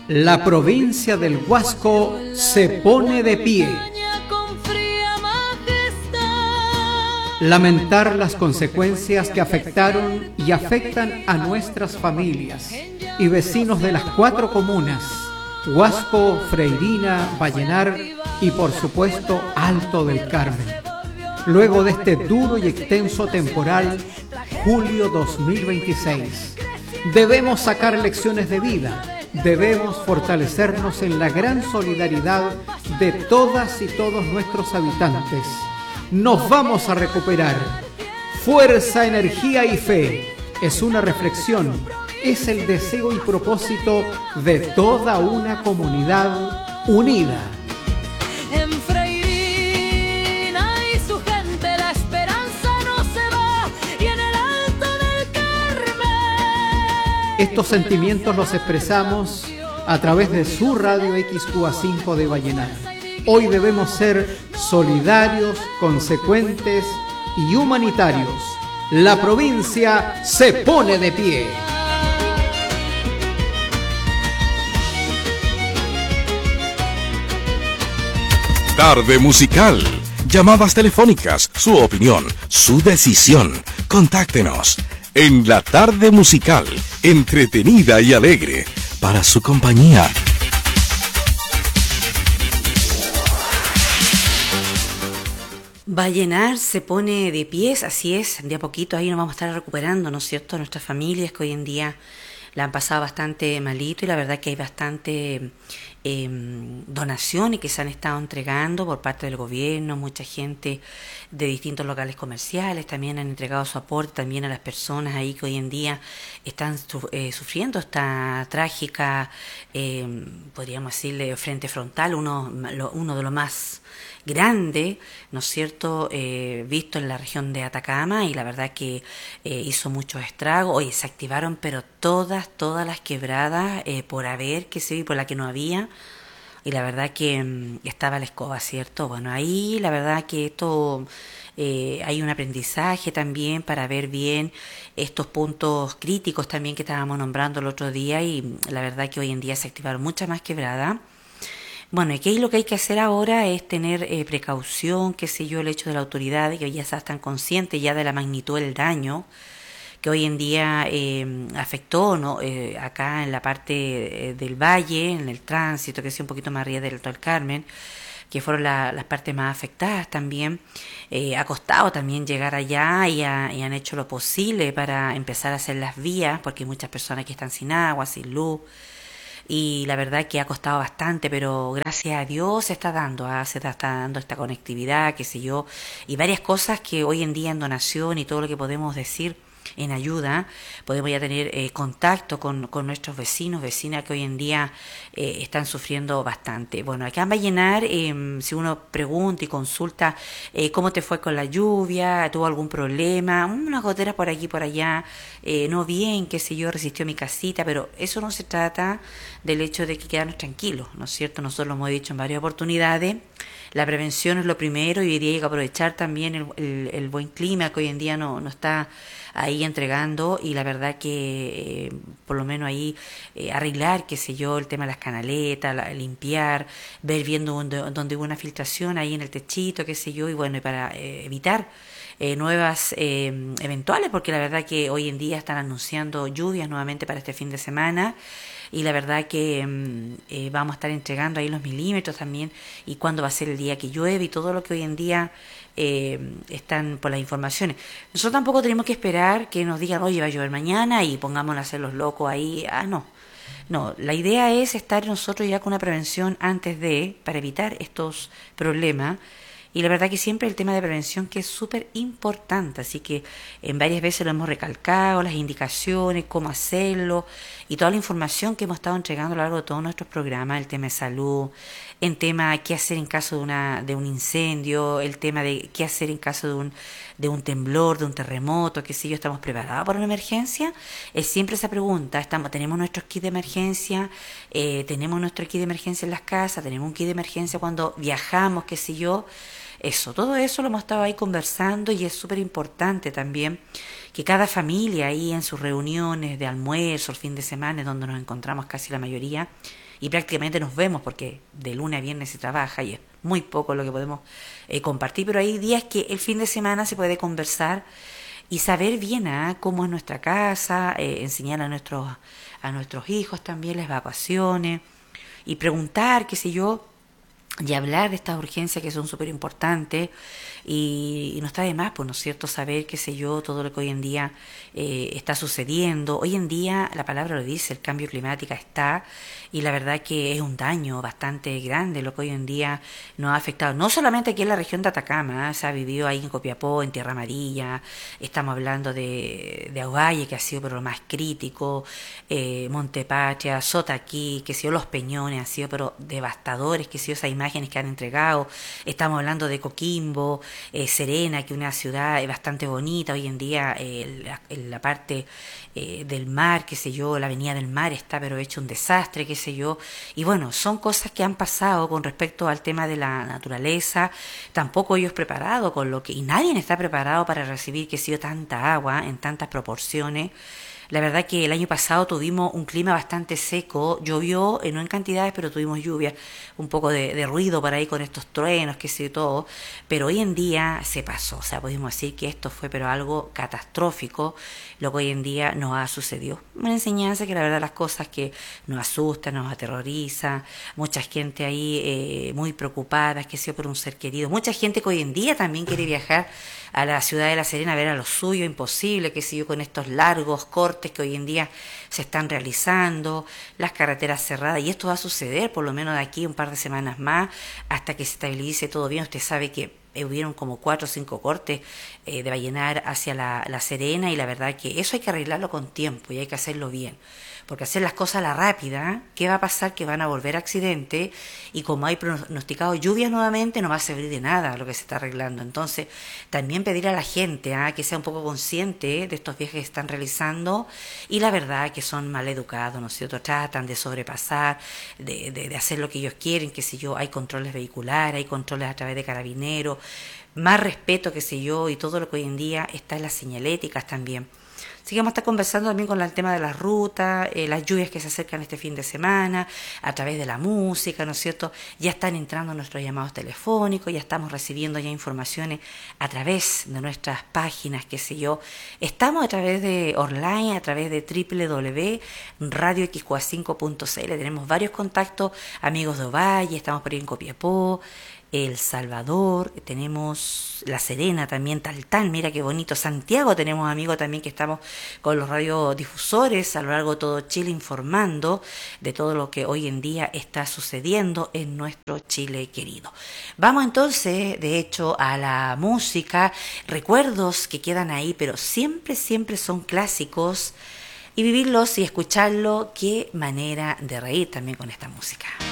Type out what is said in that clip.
La provincia del Huasco se pone de pie. Lamentar las consecuencias que afectaron y afectan a nuestras familias y vecinos de las 4 comunas, Huasco, Freirina, Vallenar y por supuesto Alto del Carmen. Luego de este duro y extenso temporal, julio 2026, debemos sacar lecciones de vida, debemos fortalecernos en la gran solidaridad de todas y todos nuestros habitantes. Nos vamos a recuperar. Fuerza, energía y fe. Es una reflexión, es el deseo y propósito de toda una comunidad unida. En Freirina y su gente la esperanza no se va, y en el Alto del Carmen. Estos sentimientos los expresamos a través de su radio XQA5 de Vallenar. Hoy debemos ser solidarios, consecuentes y humanitarios. La provincia se pone de pie. Tarde musical. Llamadas telefónicas, su opinión, su decisión. Contáctenos en la tarde musical, entretenida y alegre, para su compañía. Vallenar se pone de pies, así es, de a poquito ahí nos vamos a estar recuperando, ¿no es cierto?, nuestras familias que hoy en día la han pasado bastante malito, y la verdad que hay bastante donaciones que se han estado entregando por parte del gobierno. Mucha gente de distintos locales comerciales también han entregado su aporte también a las personas ahí que hoy en día están sufriendo esta trágica, podríamos decirle, frente frontal, uno de los más grande, ¿no es cierto?, visto en la región de Atacama, y la verdad que hizo muchos estragos. Oye, se activaron pero todas las quebradas por haber, que sí, por la que no había, y la verdad que estaba la escoba, ¿cierto? Bueno, ahí la verdad que esto hay un aprendizaje también para ver bien estos puntos críticos también que estábamos nombrando el otro día, y la verdad que hoy en día se activaron muchas más quebradas. Bueno, y que lo que hay que hacer ahora es tener precaución, qué sé yo, el hecho de la autoridad, que ya están conscientes ya de la magnitud del daño que hoy en día afectó, ¿no? Acá en la parte del valle, en el tránsito, que es un poquito más arriba del Alto del Carmen, que fueron las partes más afectadas también. Ha costado también llegar allá, y han hecho lo posible para empezar a hacer las vías, porque hay muchas personas que están sin agua, sin luz. Y la verdad que ha costado bastante, pero gracias a Dios se está dando esta conectividad, qué sé yo, y varias cosas que hoy en día en donación y todo lo que podemos decir en ayuda, podemos ya tener contacto con nuestros vecinas que hoy en día están sufriendo bastante. Bueno, acá en Vallenar, si uno pregunta y consulta cómo te fue con la lluvia, tuvo algún problema, unas goteras por aquí por allá, no bien, qué sé yo, resistió mi casita, pero eso no se trata del hecho de que quedarnos tranquilos, ¿no es cierto? Nosotros lo hemos dicho en varias oportunidades. La prevención es lo primero, y hoy día hay que aprovechar también el buen clima que hoy en día no está ahí entregando, y la verdad que por lo menos ahí arreglar, qué sé yo, el tema de las canaletas, limpiar, ver viendo donde hubo una filtración ahí en el techito, qué sé yo, y bueno, y para evitar nuevas eventuales, porque la verdad que hoy en día están anunciando lluvias nuevamente para este fin de semana, y la verdad que vamos a estar entregando ahí los milímetros también, y cuándo va a ser el día que llueve, y todo lo que hoy en día están por las informaciones. Nosotros tampoco tenemos que esperar que nos digan, oye, va a llover mañana, y pongámonos a hacer los locos ahí. No, la idea es estar nosotros ya con una prevención para evitar estos problemas. Y la verdad que siempre el tema de prevención, que es súper importante, así que en varias veces lo hemos recalcado, las indicaciones, cómo hacerlo, y toda la información que hemos estado entregando a lo largo de todos nuestros programas, el tema de salud, el tema de qué hacer en caso de un incendio, el tema de qué hacer en caso de un temblor, de un terremoto, qué sé yo, ¿estamos preparados para una emergencia? Es siempre esa pregunta. Tenemos nuestros kits de emergencia, tenemos nuestro kit de emergencia en las casas, tenemos un kit de emergencia cuando viajamos, qué sé yo. Todo eso lo hemos estado ahí conversando, y es súper importante también que cada familia ahí en sus reuniones de almuerzo, el fin de semana, donde nos encontramos casi la mayoría, y prácticamente nos vemos porque de lunes a viernes se trabaja y es muy poco lo que podemos compartir, pero hay días que el fin de semana se puede conversar y saber bien cómo es nuestra casa, enseñar a nuestros hijos también las vacaciones y preguntar, qué sé yo, y hablar de estas urgencias que son súper importantes y no está de más, pues, ¿no es cierto?, saber, qué sé yo, todo lo que hoy en día está sucediendo. Hoy en día, la palabra lo dice, el cambio climático está, y la verdad que es un daño bastante grande lo que hoy en día nos ha afectado, no solamente aquí en la región de Atacama, se ha vivido ahí en Copiapó, en Tierra Amarilla, estamos hablando de Ovalle, que ha sido pero lo más crítico, Montepatria, Sotaquí, que sé yo, Los Peñones, han sido pero devastadores, que sé yo, esas imágenes que han entregado. Estamos hablando de Coquimbo, Serena, que es una ciudad bastante bonita hoy en día, la parte del mar, qué sé yo, la avenida del mar está pero hecho un desastre, qué sé yo, y bueno, son cosas que han pasado con respecto al tema de la naturaleza. Tampoco ellos preparados con lo que, y nadie está preparado para recibir, qué sé yo, tanta agua en tantas proporciones. La verdad que el año pasado tuvimos un clima bastante seco, llovió, no en cantidades, pero tuvimos lluvia, un poco de ruido por ahí con estos truenos, qué sé yo, todo, pero hoy en día se pasó, o sea, podemos decir que esto fue pero algo catastrófico, lo que hoy en día nos ha sucedido. Una enseñanza que la verdad las cosas que nos asustan, nos aterroriza, mucha gente ahí muy preocupada, qué sé yo, por un ser querido, mucha gente que hoy en día también quiere viajar a la ciudad de La Serena a ver a lo suyo, imposible, qué sé yo, con estos largos cortes que hoy en día se están realizando, las carreteras cerradas, y esto va a suceder por lo menos de aquí un par de semanas más, hasta que se estabilice todo bien. Usted sabe que hubieron como 4 o 5 cortes de Vallenar hacia la Serena, y la verdad que eso hay que arreglarlo con tiempo y hay que hacerlo bien, porque hacer las cosas a la rápida, ¿qué va a pasar? Que van a volver accidentes, y como hay pronosticado lluvias nuevamente, no va a servir de nada lo que se está arreglando. Entonces, también pedir a la gente que sea un poco consciente de estos viajes que están realizando, y la verdad que son mal educados, ¿no es cierto? Tratan de sobrepasar, de hacer lo que ellos quieren, qué sé yo, hay controles vehiculares, hay controles a través de carabineros, más respeto, qué sé yo, y todo lo que hoy en día está en las señaléticas también. Así que vamos a estar conversando también con el tema de las rutas, las lluvias que se acercan este fin de semana, a través de la música, ¿no es cierto? Ya están entrando nuestros llamados telefónicos, ya estamos recibiendo ya informaciones a través de nuestras páginas, qué sé yo. Estamos a través de online, a través de www.radioxq5.cl. Tenemos varios contactos, amigos de Ovalle, estamos por ahí en Copiapó, El Salvador, tenemos La Serena también, Taltal, mira qué bonito, Santiago, tenemos amigos también que estamos con los radiodifusores a lo largo de todo Chile informando de todo lo que hoy en día está sucediendo en nuestro Chile querido. Vamos entonces, de hecho, a la música, recuerdos que quedan ahí, pero siempre, siempre son clásicos, y vivirlos y escucharlo, qué manera de reír también con esta música.